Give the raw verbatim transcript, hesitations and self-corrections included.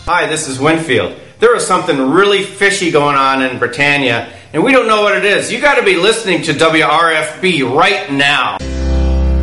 Hi, this is Winfield. There is something really fishy going on in Britannia, and we don't know what it is. You got to be listening to W R F B right now.